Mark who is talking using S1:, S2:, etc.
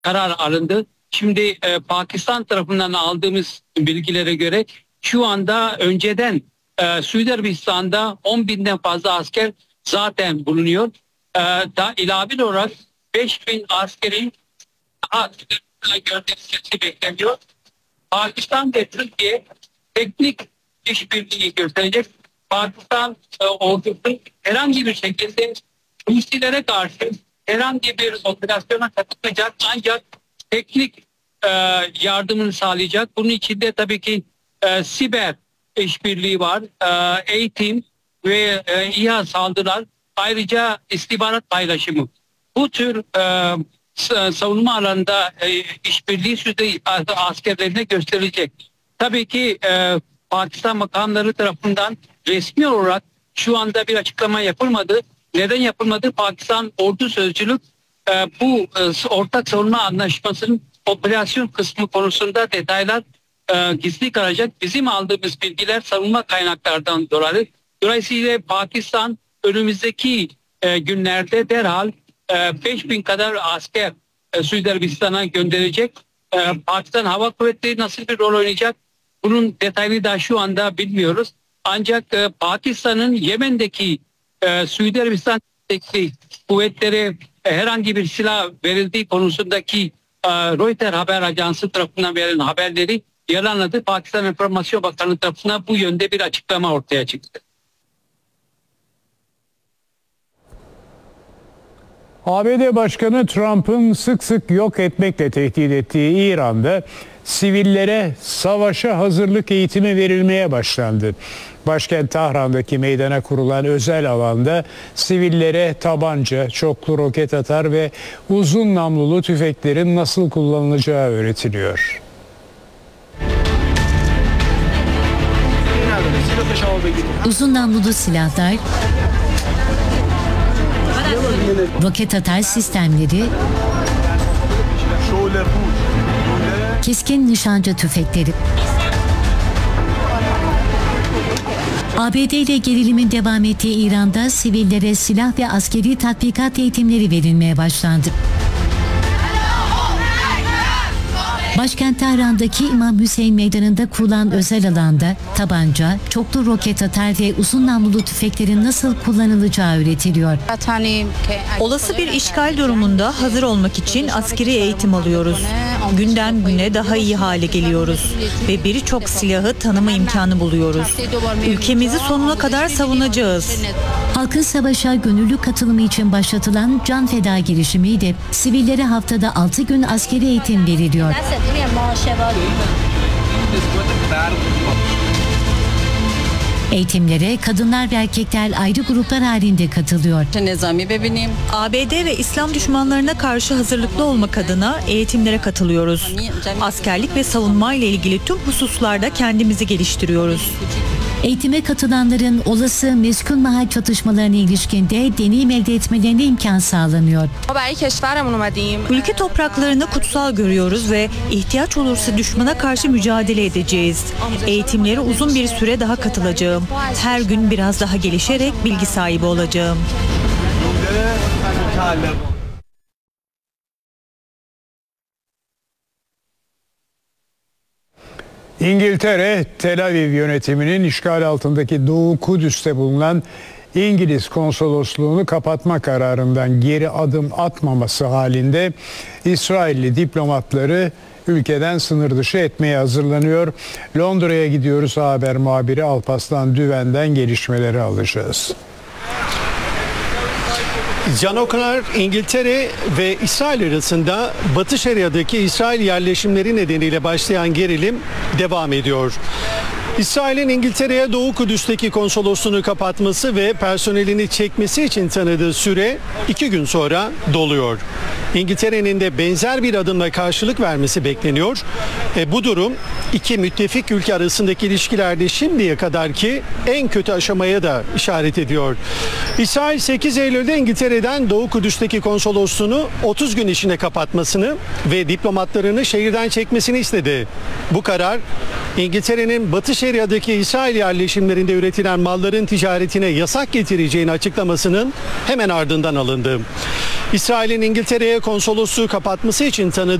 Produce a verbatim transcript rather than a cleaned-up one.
S1: karar alındı. Şimdi e, Pakistan tarafından aldığımız bilgilere göre şu anda önceden e, Suudi Arabistan'da on binden fazla asker zaten bulunuyor. E, da ilave olarak beş bin askerin gönderilmesi bekleniyor. Pakistan ve Türkiye teknik işbirliği gösterecek. Pakistan e, ordusu herhangi bir şekilde Husilere karşı herhangi bir operasyona katılmayacak, ancak teknik e, yardımını sağlayacak. Bunun içinde tabii ki e, siber işbirliği var, e, eğitim ve e, İHA saldırılar, ayrıca istihbarat paylaşımı. Bu tür e, savunma alanında e, işbirliği sürekli askerlerine gösterilecek. Tabii ki e, Pakistan makamları tarafından resmi olarak şu anda bir açıklama yapılmadı. Neden yapılmadı? Pakistan Ordu Sözcülük e, bu e, ortak savunma anlaşmasının operasyon kısmı konusunda detaylar e, gizli kalacak. Bizim aldığımız bilgiler savunma kaynaklardan dolayı. Dolayısıyla Pakistan önümüzdeki e, günlerde derhal e, beş bin kadar asker e, Suudi Arabistan'a gönderecek. E, Pakistan Hava Kuvvetleri nasıl bir rol oynayacak? Bunun detayını da şu anda bilmiyoruz. Ancak e, Pakistan'ın Yemen'deki e, Suudi Arabistan'daki kuvvetlere e, herhangi bir silah verildiği konusundaki e, Reuters haber ajansı tarafından verilen haberleri yalanladı. Pakistan İnformasyon Bakanlığı tarafından bu yönde bir açıklama ortaya çıktı.
S2: A B D Başkanı Trump'ın sık sık yok etmekle tehdit ettiği İran'da sivillere savaşa hazırlık eğitimi verilmeye başlandı. Başkent Tahran'daki meydana kurulan özel alanda sivillere tabanca, çoklu roket atar ve uzun namlulu tüfeklerin nasıl kullanılacağı öğretiliyor.
S3: Uzun namlulu silahlar, roket atar sistemleri, keskin nişancı tüfekleri. A B D ile gerilimin devam ettiği İran'da sivillere silah ve askeri tatbikat eğitimleri verilmeye başlandı. Başkent Tahran'daki İmam Hüseyin Meydanı'nda kurulan özel alanda tabanca, çoklu roket atar ve uzun namlulu tüfeklerin nasıl kullanılacağı öğretiliyor.
S4: Olası bir işgal durumunda hazır olmak için askeri eğitim alıyoruz. Günden güne daha iyi hale geliyoruz ve birçok silahı tanıma imkanı buluyoruz. Ülkemizi sonuna kadar savunacağız.
S3: Halkın savaşa gönüllü katılımı için başlatılan Can Feda girişimiyle sivillere haftada altı gün askeri eğitim veriliyor. Eğitimlere kadınlar ve erkekler ayrı gruplar halinde katılıyor.
S4: A B D ve İslam düşmanlarına karşı hazırlıklı olmak adına eğitimlere katılıyoruz. Askerlik ve savunma ile ilgili tüm hususlarda kendimizi geliştiriyoruz.
S3: Eğitime katılanların olası meskun mahal çatışmalarına ilişkinde deneyim elde etmelerine imkan sağlanıyor.
S4: Ülke topraklarını kutsal görüyoruz ve ihtiyaç olursa düşmana karşı mücadele edeceğiz. Eğitimlere uzun bir süre daha katılacağım. Her gün biraz daha gelişerek bilgi sahibi olacağım.
S2: İngiltere, Tel Aviv yönetiminin işgal altındaki Doğu Kudüs'te bulunan İngiliz konsolosluğunu kapatma kararından geri adım atmaması halinde İsrailli diplomatları ülkeden sınır dışı etmeye hazırlanıyor. Londra'ya gidiyoruz. Haber muhabiri Alparslan Düven'den gelişmeleri alacağız.
S5: Can Okanar, İngiltere ve İsrail arasında Batı Şeria'daki İsrail yerleşimleri nedeniyle başlayan gerilim devam ediyor. İsrail'in İngiltere'ye Doğu Kudüs'teki konsolosluğunu kapatması ve personelini çekmesi için tanıdığı süre iki gün sonra doluyor. İngiltere'nin de benzer bir adımla karşılık vermesi bekleniyor. E, bu durum iki müttefik ülke arasındaki ilişkilerde şimdiye kadarki en kötü aşamaya da işaret ediyor. İsrail sekiz Eylül'de İngiltere'den Doğu Kudüs'teki konsolosluğunu otuz gün içinde kapatmasını ve diplomatlarını şehirden çekmesini istedi. Bu karar İngiltere'nin Batı Şeria'daki İsrail yerleşimlerinde üretilen malların ticaretine yasak getireceğini açıklamasının hemen ardından alındı. İsrail'in İngiltere'ye konsolosluğu kapatması için tanıdığı